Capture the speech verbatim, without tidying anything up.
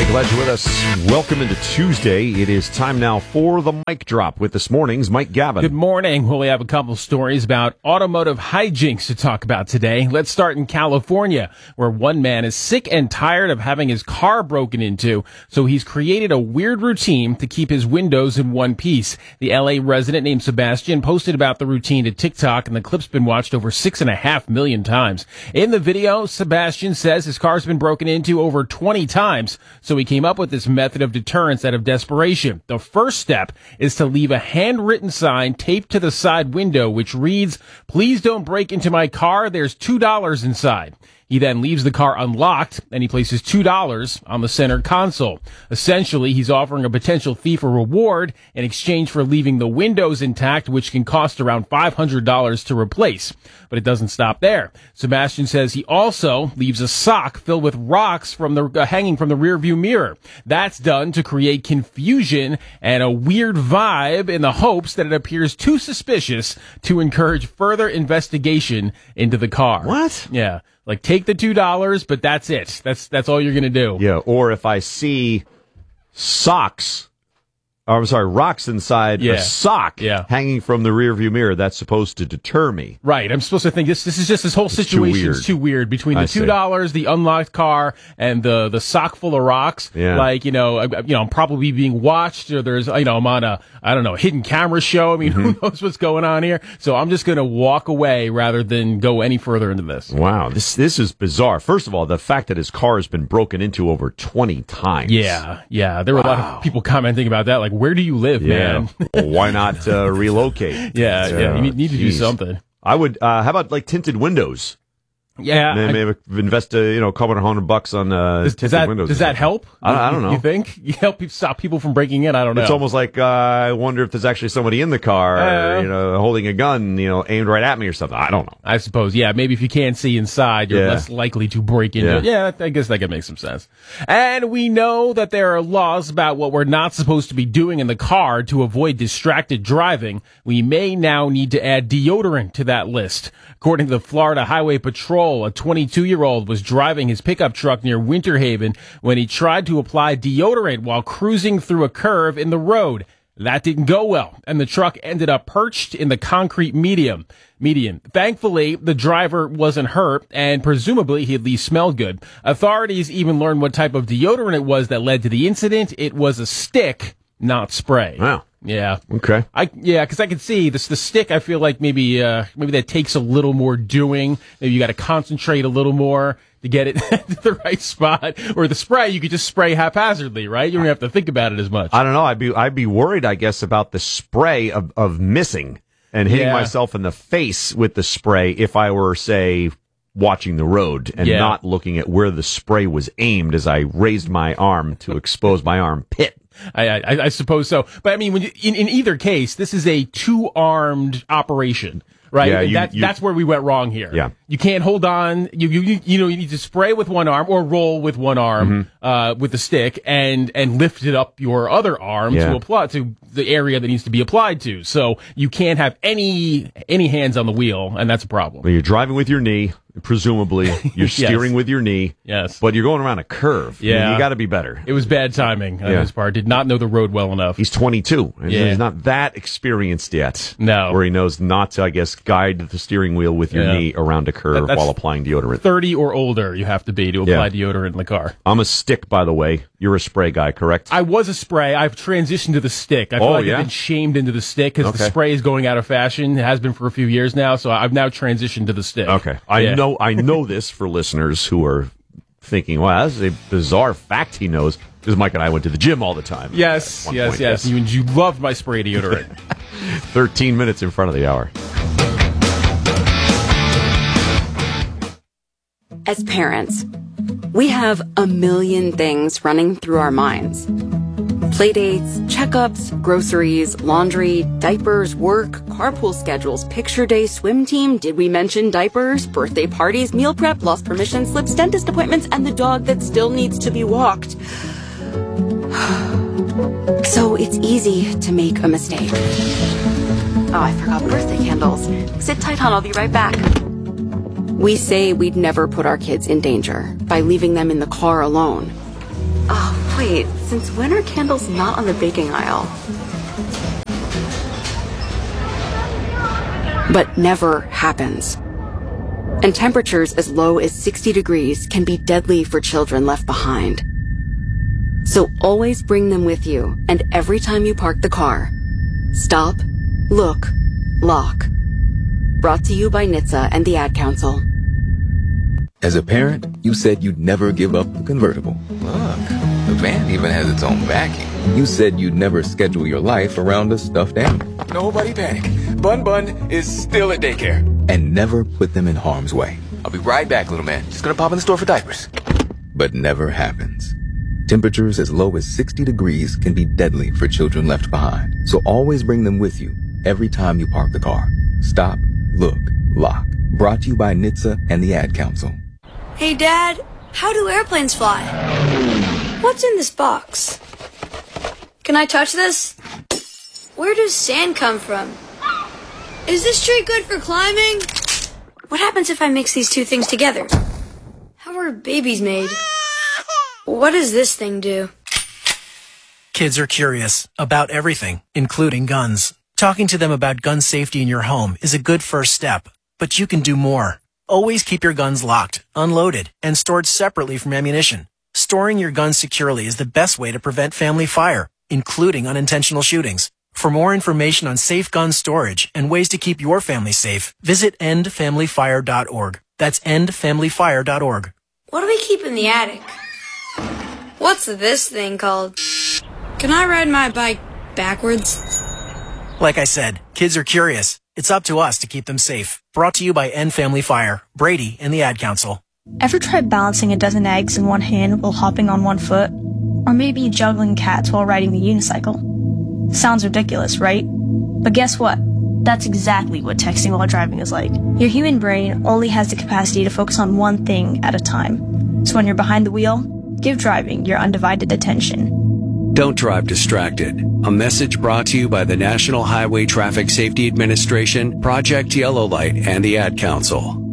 Glad you're with us. Welcome into Tuesday. It is time now for the Mic Drop with this morning's Mike Gavin. Good morning. Well, we have a couple stories about automotive hijinks to talk about today. Let's start in California, where one man is sick and tired of having his car broken into, so he's created a weird routine to keep his windows in one piece. The L A resident named Sebastian posted about the routine to TikTok, and the clip's been watched over six and a half million times. In the video, Sebastian says his car's been broken into over twenty times, so he came up with this method of deterrence out of desperation. The first step is to leave a handwritten sign taped to the side window which reads, "Please don't break into my car. There's two dollars inside." He then leaves the car unlocked, and he places two dollars on the center console. Essentially, he's offering a potential thief a reward in exchange for leaving the windows intact, which can cost around five hundred dollars to replace. But it doesn't stop there. Sebastian says he also leaves a sock filled with rocks from the uh, hanging from the rearview mirror. That's done to create confusion and a weird vibe in the hopes that it appears too suspicious to encourage further investigation into the car. What? Yeah. Like, take the two dollars, but that's it. That's that's all you're going to do. Yeah, or if I see socks, or I'm sorry, rocks inside Yeah. a sock Yeah. hanging from the rearview mirror, that's supposed to deter me. Right. I'm supposed to think this this is just this whole too situation weird. is too weird between I the see. two dollars, the unlocked car, and the the sock full of rocks. Yeah. Like, you know, I, you know, I'm probably being watched, or there's, you know, I'm on a I don't know a hidden camera show. I mean, Mm-hmm. who knows what's going on here? So I'm just going to walk away rather than go any further into this. Wow, this this is bizarre. First of all, the fact that his car has been broken into over twenty times. Yeah, yeah. There were a lot of people commenting about that. Like, where do you live, Yeah. man? Well, why not uh, relocate? Yeah, yeah. You need, need to do Jeez. something. I would. Uh, how about like tinted windows? Yeah. Maybe, I- maybe invest uh, you know a couple of hundred bucks on uh, Does, tinted does that windows. does or that something. help? I, I don't know. You think you help people stop people from breaking in? I don't know. It's almost like uh, I wonder if there's actually somebody in the car, Uh, you know, holding a gun, you know, aimed right at me or something. I don't know. I suppose, yeah. Maybe if you can't see inside, you're Yeah. less likely to break into it. Yeah. Yeah, I guess that could make some sense. And we know that there are laws about what we're not supposed to be doing in the car to avoid distracted driving. We may now need to add deodorant to that list. According to the Florida Highway Patrol, a twenty-two-year-old was driving his pickup truck near Winter Haven when he tried to apply deodorant while cruising through a curve in the road. That didn't go well, and the truck ended up perched in the concrete medium. Median. Thankfully, the driver wasn't hurt, and presumably he at least smelled good. Authorities even learned what type of deodorant it was that led to the incident. It was a stick, not spray. Wow. Yeah. Okay. I yeah, because I can see this. The stick, I feel like maybe uh, maybe that takes a little more doing. Maybe you got to concentrate a little more to get it to the right spot. Or the spray, you could just spray haphazardly, right? You don't have to think about it as much. I don't know. I'd be I'd be worried, I guess, about the spray of, of missing and hitting Yeah. myself in the face with the spray if I were, say, watching the road and Yeah. not looking at where the spray was aimed as I raised my arm to expose my armpit. I, I, I suppose so. But I mean, when you, in, in either case, this is a two-armed operation, right? Yeah, And you- that, you- that's where we went wrong here. Yeah. You can't hold on. You, you, you know, you need to spray with one arm or roll with one arm, Mm-hmm. uh, with the stick and, and lift it up your other arm Yeah. to apply to the area that needs to be applied to. So you can't have any, any hands on the wheel, and that's a problem. Well, you're driving with your knee, presumably. You're steering with your knee. Yes. But you're going around a curve. I mean, Yeah. you got to be better. It was bad timing on Yeah. his part. Did not know the road well enough. He's twenty-two. And Yeah. He's not that experienced yet. No. Where he knows not to, I guess, guide the steering wheel with your Yeah. knee around a curve that's- while applying deodorant. thirty or older you have to be to apply Yeah. deodorant in the car. I'm a stick, by the way. You're a spray guy, correct? I was a spray. I've transitioned to the stick. I feel Oh, like yeah? I've been shamed into the stick because the Okay. spray is going out of fashion. It has been for a few years now, so I've now transitioned to the stick. Okay. I Yeah. know I know this for listeners who are thinking, well, that's a bizarre fact he knows, because Mike and I went to the gym all the time. Yes, At one yes, point, yes. You, you loved my spray deodorant. thirteen minutes in front of the hour. As parents, we have a million things running through our minds. Playdates, checkups, groceries, laundry, diapers, work, carpool schedules, picture day, swim team, did we mention diapers, birthday parties, meal prep, lost permission slips, dentist appointments, and the dog that still needs to be walked. So it's easy to make a mistake. Oh, I forgot birthday candles. Sit tight, hon, I'll be right back. We say we'd never put our kids in danger by leaving them in the car alone. Oh, Wait, since when are candles not on the baking aisle? But never happens. And temperatures as low as sixty degrees can be deadly for children left behind. So always bring them with you, and every time you park the car, stop, look, lock. Brought to you by N H T S A and the Ad Council. As a parent, you said you'd never give up the convertible. Look, the van even has its own backing. You said you'd never schedule your life around a stuffed animal. Nobody panic. Bun Bun is still at daycare. And never put them in harm's way. I'll be right back, little man. Just gonna pop in the store for diapers. But never happens. Temperatures as low as sixty degrees can be deadly for children left behind. So always bring them with you every time you park the car. Stop, look, lock. Brought to you by N H T S A and the Ad Council. Hey, Dad, how do airplanes fly? What's in this box? Can I touch this? Where does sand come from? Is this tree good for climbing? What happens if I mix these two things together? How are babies made? What does this thing do? Kids are curious about everything, including guns. Talking to them about gun safety in your home is a good first step, but you can do more. Always keep your guns locked, unloaded, and stored separately from ammunition. Storing your guns securely is the best way to prevent family fire, including unintentional shootings. For more information on safe gun storage and ways to keep your family safe, visit end family fire dot org. That's end family fire dot org. What do we keep in the attic? What's this thing called? Can I ride my bike backwards? Like I said, kids are curious. It's up to us to keep them safe. Brought to you by End Family Fire, Brady, and the Ad Council. Ever tried balancing a dozen eggs in one hand while hopping on one foot? Or maybe juggling cats while riding the unicycle? Sounds ridiculous, right? But guess what? That's exactly what texting while driving is like. Your human brain only has the capacity to focus on one thing at a time. So when you're behind the wheel, give driving your undivided attention. Don't drive distracted. A message brought to you by the National Highway Traffic Safety Administration, Project Yellow Light, and the Ad Council.